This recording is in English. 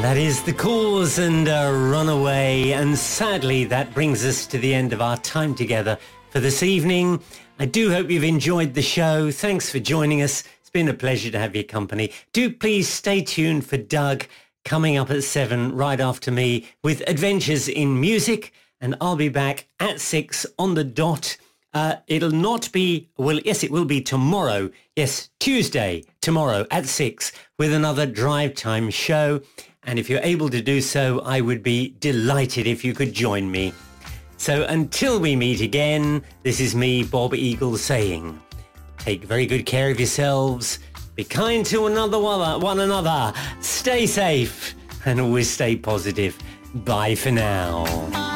That is The Cause and Runaway, and sadly that brings us to the end of our time together for this evening. I do hope you've enjoyed the show. Thanks for joining us. It's been a pleasure to have your company. Do please stay tuned for Doug coming up at 7 right after me with Adventures in Music, and I'll be back at 6 on the dot. It'll not be, well, yes, it will be tomorrow. Yes, Tuesday, tomorrow at 6 with another Drive Time show. And if you're able to do so, I would be delighted if you could join me. So until we meet again, this is me, Bob Eagle, saying, take very good care of yourselves, be kind to one another, stay safe, and always stay positive. Bye for now.